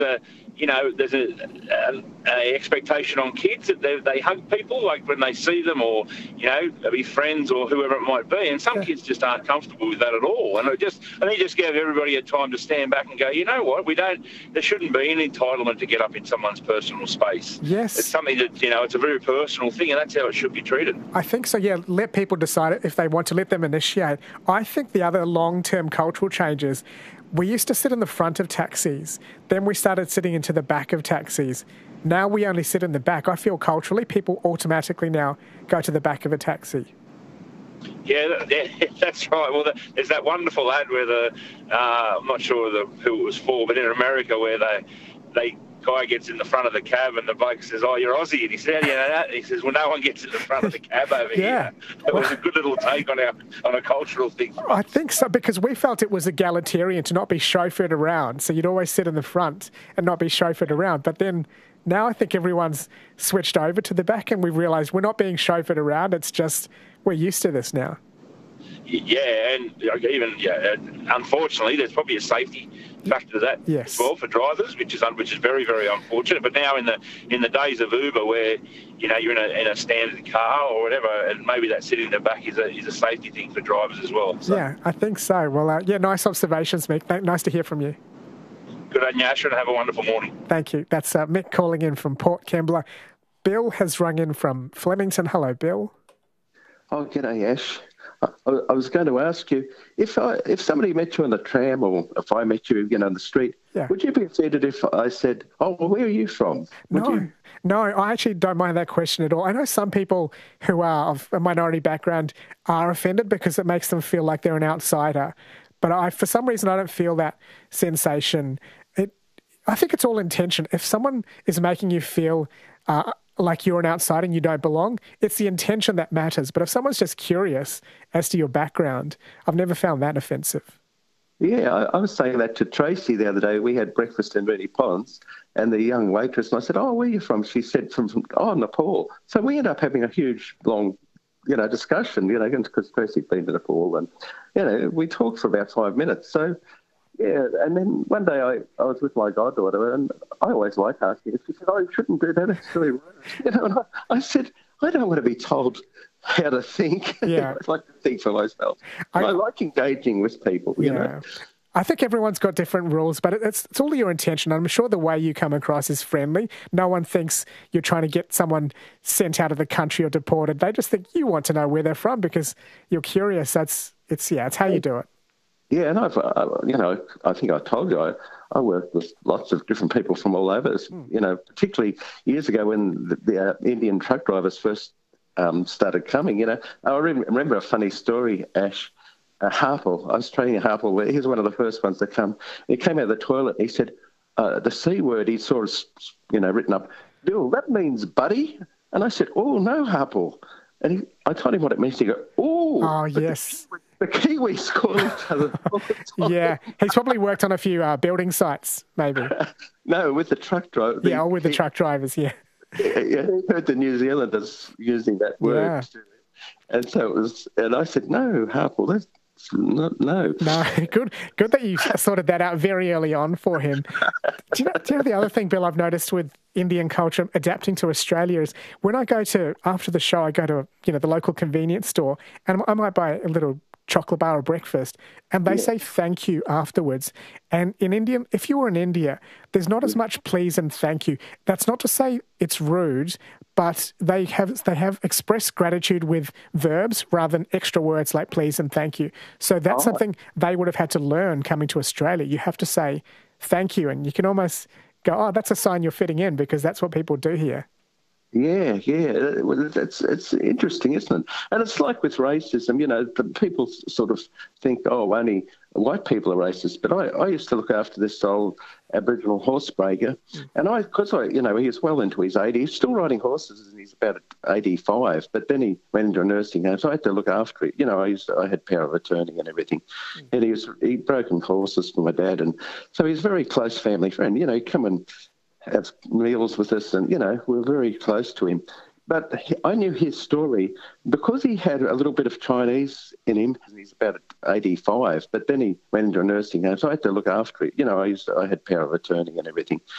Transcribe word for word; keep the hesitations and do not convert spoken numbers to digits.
a, you know, there's a, a, a expectation on kids that they, they hug people like when they see them, or, you know, be friends or whoever it might be. And some yeah. kids just aren't comfortable with that at all. And it just, I think just give everybody a time to stand back and go, you know what, we don't, there shouldn't be an entitlement to get up in someone's personal space. Yes. It's something that, you know, it's a very personal thing, and that's how it should be treated. I think so, yeah. Let people decide if they want to, let them initiate. I think the other long-term cultural changes, we used to sit in the front of taxis. Then we started sitting into the back of taxis. Now we only sit in the back. I feel culturally people automatically now go to the back of a taxi. Yeah, that's right. Well, there's that wonderful ad where the, uh, I'm not sure the, who it was for, but in America where they, they guy gets in the front of the cab and the bloke says, "Oh, you're Aussie," and he said, "You know that?" And he says, "Well, no one gets in the front of the cab over yeah. here." It was a good little take on our on a cultural thing. I think so, because we felt it was egalitarian to not be chauffeured around. So you'd always sit in the front and not be chauffeured around. But then now I think everyone's switched over to the back, and we've realised we're not being chauffeured around. It's just we're used to this now. Yeah, and even yeah, unfortunately, there's probably a safety factor to that yes. as well for drivers, which is which is very very unfortunate. But now in the in the days of Uber, where you know you're in a in a standard car or whatever, and maybe that sitting in the back is a is a safety thing for drivers as well. So. Yeah, I think so. Well, uh, yeah, nice observations, Mick. Nice to hear from you. Good on you, Asher, and have a wonderful morning. Thank you. That's uh, Mick calling in from Port Kembla. Bill has rung in from Flemington. Hello, Bill. Oh, g'day, Ash. I, I was going to ask you, if I, if somebody met you on the tram, or if I met you, you know, on the street, yeah. would you be offended if I said, "Oh, well, where are you from?" Would no, you? no, I actually don't mind that question at all. I know some people who are of a minority background are offended because it makes them feel like they're an outsider. But I, for some reason, I don't feel that sensation. It, I think it's all intention. If someone is making you feel uh, like you're an outsider and you don't belong, it's the intention that matters. But if someone's just curious as to your background, I've never found that offensive. Yeah, I, I was saying that to Tracy the other day. We had breakfast in Moonee Ponds, and the young waitress, and I said, "Oh, where are you from?" She said, from, from oh, Nepal. So we ended up having a huge, long, you know, discussion, you know, because Tracy'd been to Nepal, and, you know, we talked for about five minutes. So, yeah, and then one day I, I was with my goddaughter, and I always like asking her. She said, "Oh, you shouldn't do that, it's really rude." You know, and I, I said, I don't want to be told how to think. Yeah. I like to think for myself. I, I like engaging with people, you yeah. know. I think everyone's got different rules, but it's, it's all your intention. I'm sure the way you come across is friendly. No one thinks you're trying to get someone sent out of the country or deported. They just think you want to know where they're from because you're curious. That's it's yeah, it's how you do it. Yeah, and I've, uh, you know, I think I told you, I, I worked with lots of different people from all over, mm. you know, particularly years ago when the, the uh, Indian truck drivers first um, started coming, you know. I remember a funny story, Ash. Uh, Harpel, I was training at Harpel. He was one of the first ones to come. He came out of the toilet and he said, uh, the C word, he saw, you know, written up, "Bill, that means buddy." And I said, "Oh, no, Harpel." And he, I told him what it means. He go, "Oh, oh yes. The, the Kiwis call each other all the time." Yeah, he's probably worked on a few uh, building sites, maybe. No, with the truck drivers. Yeah, or with the he, truck drivers, yeah. Yeah, yeah, he heard the New Zealanders using that word. Yeah. And so it was, and I said, "No, Harpel, that's No, no. No, good good that you sorted that out very early on for him. Do you know, do you know the other thing, Bill, I've noticed with Indian culture adapting to Australia is when I go to, after the show, I go to, you know, the local convenience store and I might buy a little chocolate bar or breakfast and they yeah. say thank you afterwards. And in India, if you were in India, there's not as much please and thank you. That's not to say it's rude, but they have they have expressed gratitude with verbs rather than extra words like please and thank you. So that's oh. something they would have had to learn coming to Australia. You have to say thank you, and you can almost go, "Oh, that's a sign you're fitting in," because that's what people do here. Yeah, yeah, it's it's interesting, isn't it? And it's like with racism, you know, people sort of think, oh, only white people are racist. But I, I used to look after this old Aboriginal horse breaker, and I, because I, you know, he was well into his eighties, still riding horses, and he's about eighty-five. But then he went into a nursing home, so I had to look after it. You know, I used to, I had power of attorney and everything, mm. and he was he'd broken horses for my dad, and so he's a very close family friend. You know, he'd come and have meals with us, and, you know, we're very close to him. but he, I knew his story because he had a little bit of Chinese in him. He's about eighty-five, but then he went into a nursing home, so I had to look after it. You know, I used to, I had power of attorney and everything.